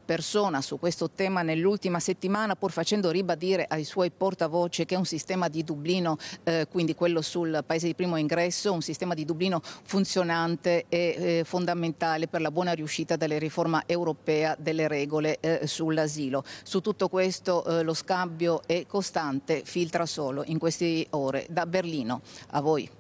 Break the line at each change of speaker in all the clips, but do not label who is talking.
persona su questo tema nell'ultima settimana, pur facendo ribadire ai suoi portavoce che è un sistema di Dublino, quindi quello sul paese di primo ingresso, un sistema di Dublino funzionante e fondamentale per la buona riuscita della riforma europea delle regole sull'asilo. Su tutto questo lo scambio è costante, filtra solo in queste ore da Berlino. A voi.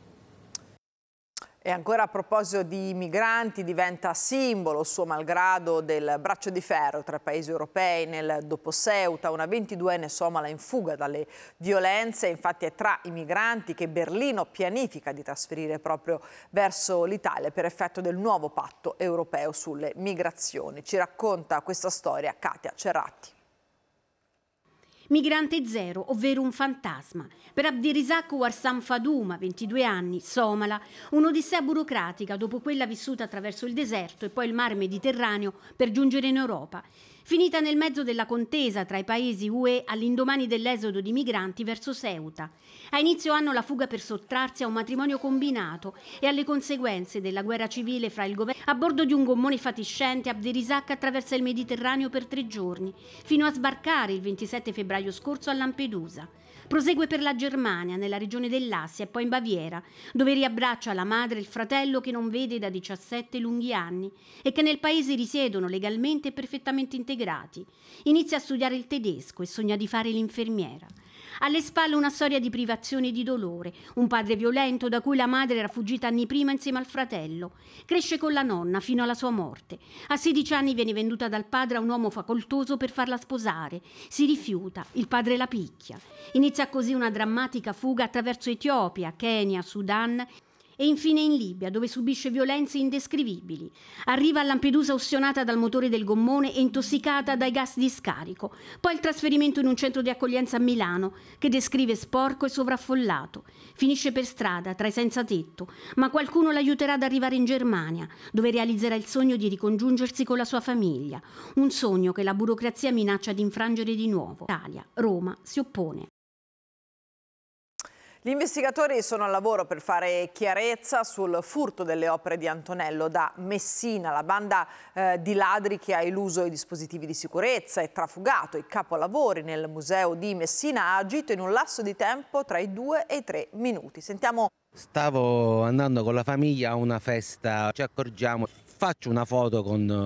E ancora a proposito di migranti, diventa simbolo, suo malgrado, del braccio di ferro tra i paesi europei nel dopo Ceuta, una 22enne somala in fuga dalle violenze. Infatti è tra i migranti che Berlino pianifica di trasferire proprio verso l'Italia per effetto del nuovo patto europeo sulle migrazioni. Ci racconta questa storia Katia Cerratti.
Migrante zero, ovvero un fantasma. Per Abdirizak Warsam Faduma, 22 anni, somala, un'odissea burocratica dopo quella vissuta attraverso il deserto e poi il mare Mediterraneo per giungere in Europa. Finita nel mezzo della contesa tra i paesi UE all'indomani dell'esodo di migranti verso Ceuta. A inizio anno la fuga per sottrarsi a un matrimonio combinato e alle conseguenze della guerra civile fra il governo. A bordo di un gommone fatiscente, Abdirizak attraversa il Mediterraneo per 3 giorni, fino a sbarcare il 27 febbraio scorso a Lampedusa. Prosegue per la Germania, nella regione dell'Assia e poi in Baviera, dove riabbraccia la madre e il fratello che non vede da 17 lunghi anni e che nel paese risiedono legalmente e perfettamente integrati. Inizia a studiare il tedesco e sogna di fare l'infermiera. Alle spalle una storia di privazione e di dolore, un padre violento da cui la madre era fuggita anni prima insieme al fratello. Cresce con la nonna fino alla sua morte. A 16 anni viene venduta dal padre a un uomo facoltoso per farla sposare. Si rifiuta, il padre la picchia. Inizia così una drammatica fuga attraverso Etiopia, Kenya, Sudan e infine in Libia, dove subisce violenze indescrivibili. Arriva a Lampedusa ustionata dal motore del gommone e intossicata dai gas di scarico. Poi il trasferimento in un centro di accoglienza a Milano, che descrive sporco e sovraffollato. Finisce per strada, tra i senza tetto, ma qualcuno l'aiuterà ad arrivare in Germania, dove realizzerà il sogno di ricongiungersi con la sua famiglia. Un sogno che la burocrazia minaccia di infrangere di nuovo. Italia, Roma si oppone.
Gli investigatori sono al lavoro per fare chiarezza sul furto delle opere di Antonello da Messina, la banda di ladri che ha eluso i dispositivi di sicurezza e trafugato i capolavori nel museo di Messina ha agito in un lasso di tempo tra i 2 e i 3 minuti. Sentiamo.
Stavo andando con la famiglia a una festa, ci accorgiamo, faccio una foto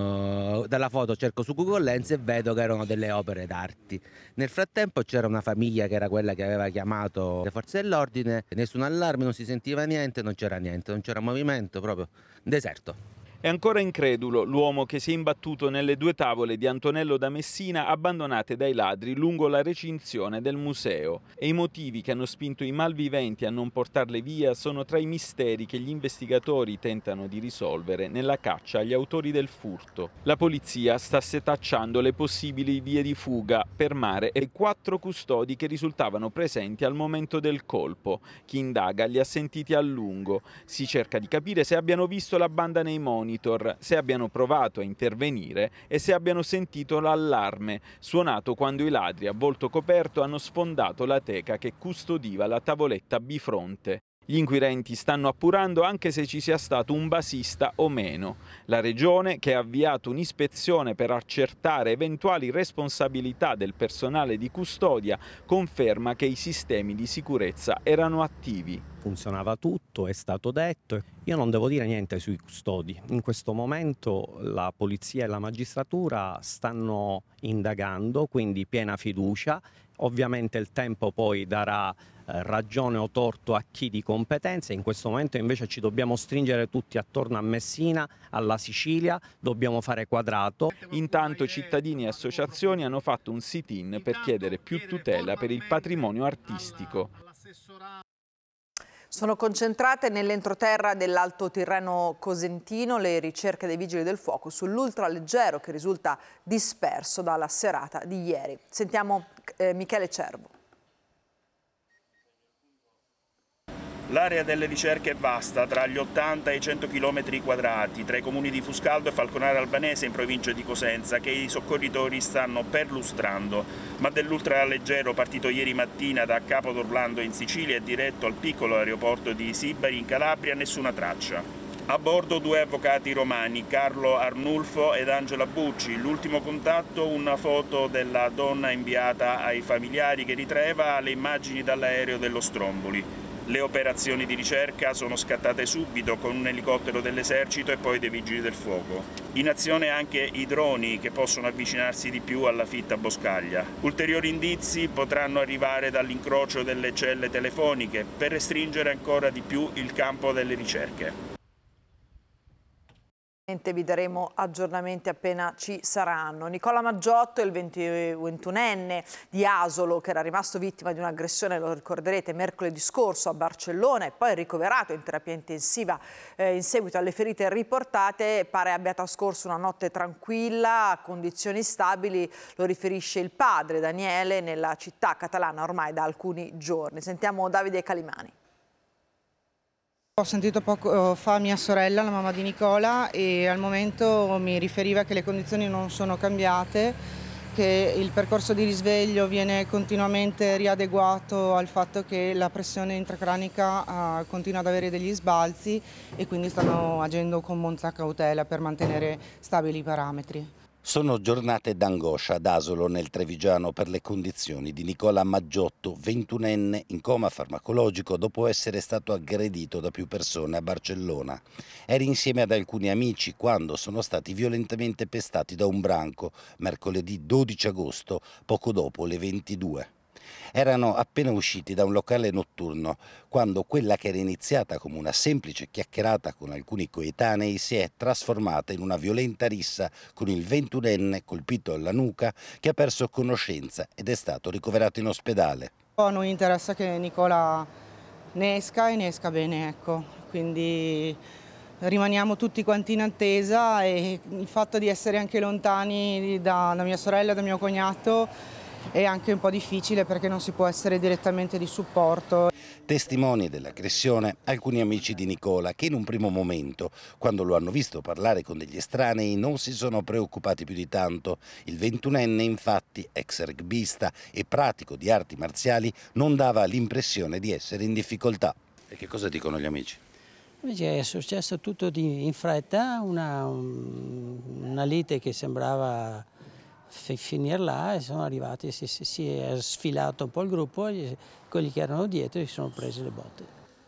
dalla foto cerco su Google Lens e vedo che erano delle opere d'arte. Nel frattempo c'era una famiglia che era quella che aveva chiamato le forze dell'ordine, nessun allarme, non si sentiva niente, non c'era movimento, proprio deserto.
È ancora incredulo l'uomo che si è imbattuto nelle 2 tavole di Antonello da Messina abbandonate dai ladri lungo la recinzione del museo. E i motivi che hanno spinto i malviventi a non portarle via sono tra i misteri che gli investigatori tentano di risolvere nella caccia agli autori del furto. La polizia sta setacciando le possibili vie di fuga per mare e 4 custodi che risultavano presenti al momento del colpo. Chi indaga li ha sentiti a lungo. Si cerca di capire se abbiano visto la banda nei monitor, se abbiano provato a intervenire e se abbiano sentito l'allarme suonato quando i ladri a volto coperto hanno sfondato la teca che custodiva la tavoletta bifronte. Gli inquirenti stanno appurando anche se ci sia stato un basista o meno. La Regione, che ha avviato un'ispezione per accertare eventuali responsabilità del personale di custodia, conferma che i sistemi di sicurezza erano attivi.
Funzionava tutto, è stato detto. Io non devo dire niente sui custodi. In questo momento la polizia e la magistratura stanno indagando, quindi piena fiducia. Ovviamente il tempo poi darà ragione o torto a chi di competenza. In questo momento invece ci dobbiamo stringere tutti attorno a Messina, alla Sicilia, dobbiamo fare quadrato.
Intanto cittadini e associazioni hanno fatto un sit-in per chiedere più tutela per il patrimonio artistico.
Sono concentrate nell'entroterra dell'Alto Tirreno Cosentino le ricerche dei Vigili del Fuoco sull'ultraleggero che risulta disperso dalla serata di ieri. Sentiamo Michele Cervo.
L'area delle ricerche è vasta, tra gli 80 e i 100 km quadrati, tra i comuni di Fuscaldo e Falconara Albanese in provincia di Cosenza, che i soccorritori stanno perlustrando. Ma dell'ultraleggero partito ieri mattina da Capo d'Orlando in Sicilia e diretto al piccolo aeroporto di Sibari in Calabria nessuna traccia. A bordo 2 avvocati romani, Carlo Arnulfo ed Angela Bucci. L'ultimo contatto, una foto della donna inviata ai familiari che ritraeva le immagini dall'aereo dello Stromboli. Le operazioni di ricerca sono scattate subito con un elicottero dell'esercito e poi dei vigili del fuoco. In azione anche i droni che possono avvicinarsi di più alla fitta boscaglia. Ulteriori indizi potranno arrivare dall'incrocio delle celle telefoniche per restringere ancora di più il campo delle ricerche.
Vi daremo aggiornamenti appena ci saranno. Nicola Maggiotto, il 21enne di Asolo, che era rimasto vittima di un'aggressione, lo ricorderete, mercoledì scorso a Barcellona e poi ricoverato in terapia intensiva in seguito alle ferite riportate, pare abbia trascorso una notte tranquilla, a condizioni stabili, lo riferisce il padre Daniele nella città catalana ormai da alcuni giorni. Sentiamo Davide Calimani.
Ho sentito poco fa mia sorella, la mamma di Nicola, e al momento mi riferiva che le condizioni non sono cambiate, che il percorso di risveglio viene continuamente riadeguato al fatto che la pressione intracranica continua ad avere degli sbalzi e quindi stanno agendo con molta cautela per mantenere stabili i parametri.
Sono giornate d'angoscia ad Asolo, nel Trevigiano, per le condizioni di Nicola Maggiotto, 21enne, in coma farmacologico dopo essere stato aggredito da più persone a Barcellona. Era insieme ad alcuni amici quando sono stati violentemente pestati da un branco, mercoledì 12 agosto, poco dopo le 22. Erano appena usciti da un locale notturno quando quella che era iniziata come una semplice chiacchierata con alcuni coetanei si è trasformata in una violenta rissa con il 21enne colpito alla nuca che ha perso conoscenza ed è stato ricoverato in ospedale.
A noi interessa che Nicola ne esca e ne esca bene, ecco. Quindi rimaniamo tutti quanti in attesa e il fatto di essere anche lontani da mia sorella e da mio cognato è anche un po' difficile perché non si può essere direttamente di supporto.
Testimoni dell'aggressione alcuni amici di Nicola che in un primo momento, quando lo hanno visto parlare con degli estranei, non si sono preoccupati più di tanto. Il 21enne, infatti, ex rugbista e pratico di arti marziali, non dava l'impressione di essere in difficoltà. E che cosa dicono gli amici?
È successo tutto in fretta, una lite che sembrava finire là e sono arrivati, si è sfilato un po' il gruppo e quelli che erano dietro si sono presi le botte.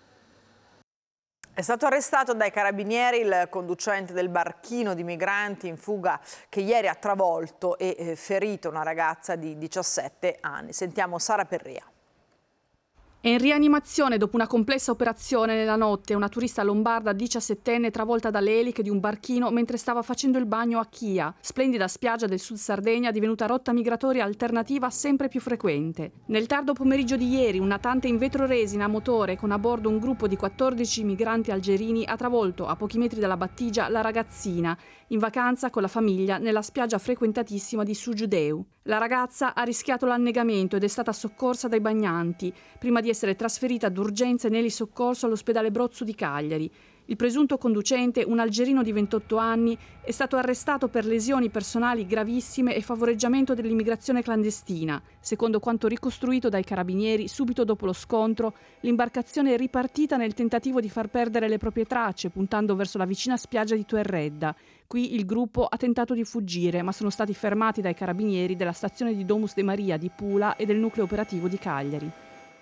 È stato arrestato dai carabinieri il conducente del barchino di migranti in fuga che ieri ha travolto e ferito una ragazza di 17 anni. Sentiamo Sara Perria.
È in rianimazione dopo una complessa operazione nella notte una turista lombarda 17enne travolta dalle eliche di un barchino mentre stava facendo il bagno a Chia, splendida spiaggia del sud Sardegna divenuta rotta migratoria alternativa sempre più frequente. Nel tardo pomeriggio di ieri un natante in vetroresina a motore con a bordo un gruppo di 14 migranti algerini ha travolto a pochi metri dalla battigia la ragazzina, in vacanza con la famiglia nella spiaggia frequentatissima di Sugiudeu. La ragazza ha rischiato l'annegamento ed è stata soccorsa dai bagnanti, prima di essere trasferita d'urgenza in elisoccorso all'ospedale Brozzu di Cagliari. Il presunto conducente, un algerino di 28 anni, è stato arrestato per lesioni personali gravissime e favoreggiamento dell'immigrazione clandestina. Secondo quanto ricostruito dai carabinieri, subito dopo lo scontro, l'imbarcazione è ripartita nel tentativo di far perdere le proprie tracce, puntando verso la vicina spiaggia di Tuerredda. Qui il gruppo ha tentato di fuggire, ma sono stati fermati dai carabinieri della stazione di Domus de Maria di Pula e del nucleo operativo di Cagliari.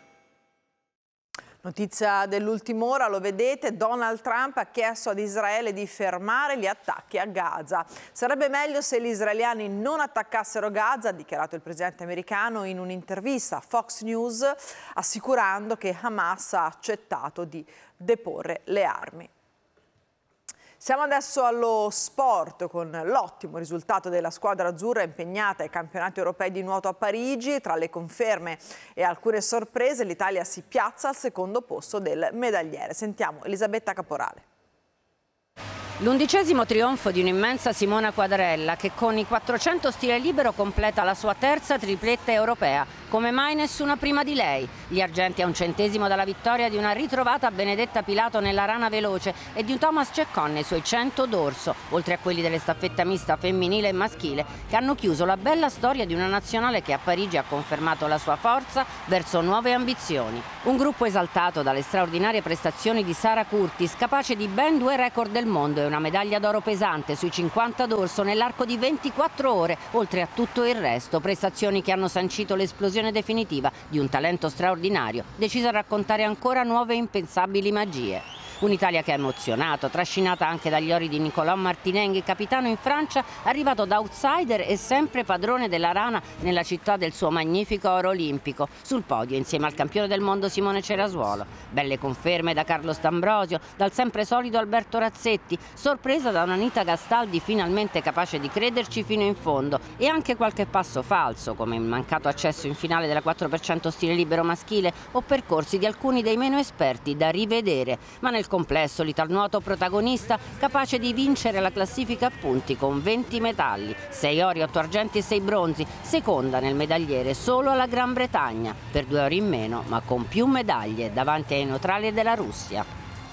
Notizia dell'ultima ora, lo vedete, Donald Trump ha chiesto ad Israele di fermare gli attacchi a Gaza. Sarebbe meglio se gli israeliani non attaccassero Gaza, ha dichiarato il presidente americano in un'intervista a Fox News, assicurando che Hamas ha accettato di deporre le armi. Siamo adesso allo sport con l'ottimo risultato della squadra azzurra impegnata ai campionati europei di nuoto a Parigi. Tra le conferme e alcune sorprese l'Italia si piazza al secondo posto del medagliere. Sentiamo Elisabetta Caporale.
L'11° trionfo di un'immensa Simona Quadraella che con i 400 stile libero completa la sua terza tripletta europea. Come mai nessuna prima di lei? Gli argenti a 1 centesimo dalla vittoria di una ritrovata Benedetta Pilato nella rana veloce e di un Thomas Ceccon nei suoi 100 d'orso, oltre a quelli delle staffetta mista femminile e maschile, che hanno chiuso la bella storia di una nazionale che a Parigi ha confermato la sua forza verso nuove ambizioni. Un gruppo esaltato dalle straordinarie prestazioni di Sara Curtis, capace di ben 2 record del mondo e una medaglia d'oro pesante sui 50 d'orso nell'arco di 24 ore, oltre a tutto il resto, prestazioni che hanno sancito l'esplosione definitiva di un talento straordinario, deciso a raccontare ancora nuove e impensabili magie. Un'Italia che ha emozionato, trascinata anche dagli ori di Nicolò Martinenghi, capitano in Francia, arrivato da outsider e sempre padrone della rana nella città del suo magnifico oro olimpico, sul podio insieme al campione del mondo Simone Cerasuolo. Belle conferme da Carlos D'Ambrosio, dal sempre solido Alberto Razzetti, sorpresa da un'Anita Gastaldi finalmente capace di crederci fino in fondo, e anche qualche passo falso, come il mancato accesso in finale della 4% stile libero maschile o percorsi di alcuni dei meno esperti da rivedere, ma nel complesso l'italnuoto protagonista capace di vincere la classifica a punti con 20 medagli, 6 ori, 8 argenti e 6 bronzi, seconda nel medagliere solo alla Gran Bretagna, per 2 ori in meno ma con più medaglie davanti ai neutrali della Russia.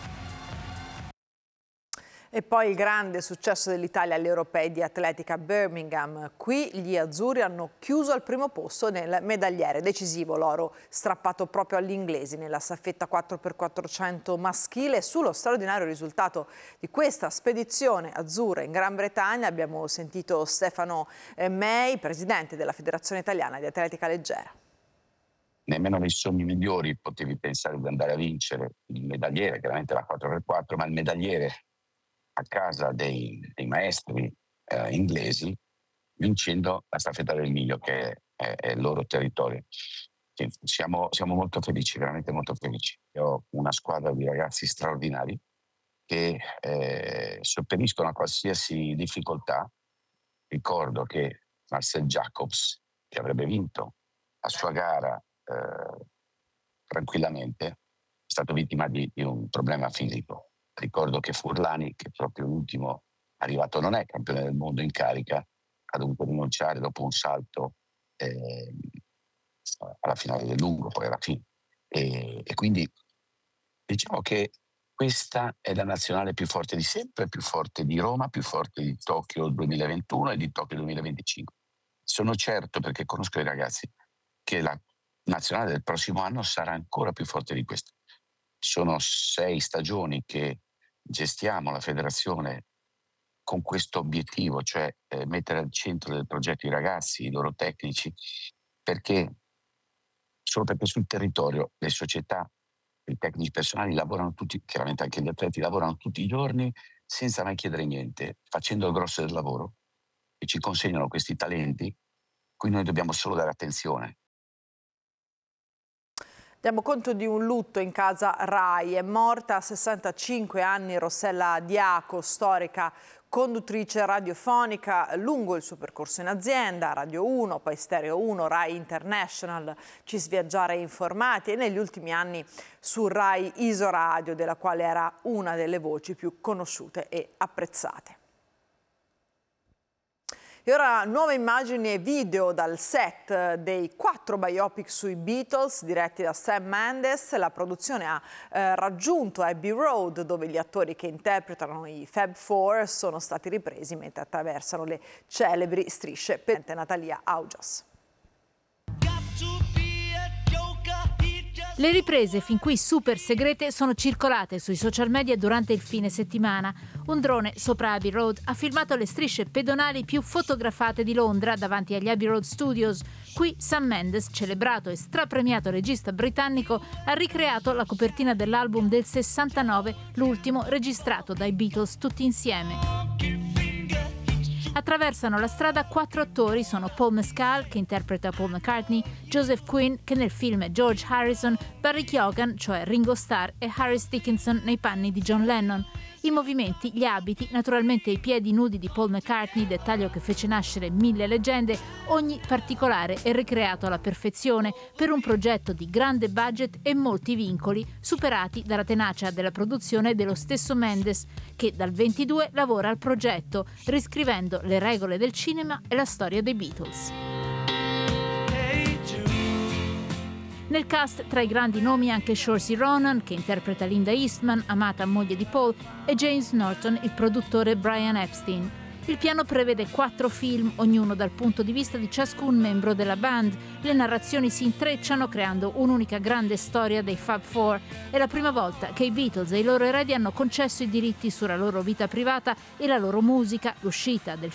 E poi il grande successo dell'Italia agli europei di atletica a Birmingham. Qui gli azzurri hanno chiuso al primo posto nel medagliere. Decisivo l'oro strappato proprio agli inglesi nella staffetta 4x400 maschile. Sullo straordinario risultato di questa spedizione azzurra in Gran Bretagna abbiamo sentito Stefano May, presidente della Federazione Italiana di Atletica Leggera.
Nemmeno nei sogni migliori potevi pensare di andare a vincere il medagliere, chiaramente la 4x4, ma il medagliere a casa dei maestri inglesi, vincendo la staffetta del Miglio, che è il loro territorio. Siamo molto felici, veramente molto felici. Ho una squadra di ragazzi straordinari che sopperiscono a qualsiasi difficoltà. Ricordo che Marcel Jacobs, che avrebbe vinto la sua gara tranquillamente, è stato vittima di un problema fisico. Ricordo che Furlani, che proprio l'ultimo arrivato non è campione del mondo in carica, ha dovuto rinunciare dopo un salto alla finale del lungo, poi alla fine. E quindi diciamo che questa è la nazionale più forte di sempre, più forte di Roma, più forte di Tokyo 2021 e di Tokyo 2025. Sono certo, perché conosco i ragazzi, che la nazionale del prossimo anno sarà ancora più forte di questa. Sono 6 stagioni che gestiamo la federazione con questo obiettivo, cioè mettere al centro del progetto i ragazzi, i loro tecnici, solo perché sul territorio le società, i tecnici personali lavorano tutti, chiaramente anche gli atleti lavorano tutti i giorni senza mai chiedere niente, facendo il grosso del lavoro, e ci consegnano questi talenti, cui noi dobbiamo solo dare attenzione.
Diamo conto di un lutto in casa Rai. È morta a 65 anni Rossella Diaco, storica conduttrice radiofonica lungo il suo percorso in azienda, Radio 1, poi Stereo 1, Rai International, Cis Viaggiare Informati e negli ultimi anni su Rai Isoradio, della quale era una delle voci più conosciute e apprezzate. E ora nuove immagini e video dal set dei 4 biopic sui Beatles diretti da Sam Mendes. La produzione ha raggiunto Abbey Road, dove gli attori che interpretano i Fab Four sono stati ripresi mentre attraversano le celebri strisce per Natalia Augias.
Le riprese fin qui super segrete sono circolate sui social media durante il fine settimana. Un drone sopra Abbey Road ha filmato le strisce pedonali più fotografate di Londra davanti agli Abbey Road Studios. Qui Sam Mendes, celebrato e strapremiato regista britannico, ha ricreato la copertina dell'album del 69, l'ultimo registrato dai Beatles tutti insieme. Attraversano la strada 4 attori, sono Paul Mescal, che interpreta Paul McCartney, Joseph Quinn, che nel film è George Harrison, Barry Keoghan, cioè Ringo Starr, e Harris Dickinson nei panni di John Lennon. I movimenti, gli abiti, naturalmente i piedi nudi di Paul McCartney, dettaglio che fece nascere 1000 leggende, ogni particolare è ricreato alla perfezione per un progetto di grande budget e molti vincoli, superati dalla tenacia della produzione dello stesso Mendes, che dal 22 lavora al progetto, riscrivendo le regole del cinema e la storia dei Beatles. Nel cast tra i grandi nomi anche Saoirse Ronan, che interpreta Linda Eastman, amata moglie di Paul, e James Norton, il produttore Brian Epstein. Il piano prevede 4 film, ognuno dal punto di vista di ciascun membro della band. Le narrazioni si intrecciano creando un'unica grande storia dei Fab Four. È la prima volta che i Beatles e i loro eredi hanno concesso i diritti sulla loro vita privata e la loro musica. L'uscita del